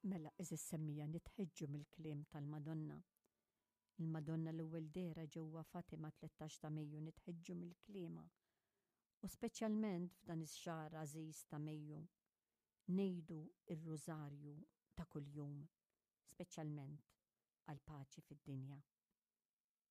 Mela, iżis semmija nitħeġġu mill-kliem tal-Madonna. Il-Madonna l-ewwel dera ġewwa Fatima 13 ta' Mejju nitħeġġu mill-kliema. U speċjalment f'dan ix-xahar għażiż ta' Mejju ngħidu r-Rużarju ta' kuljum, speċjalment għall paċi fid-dinja.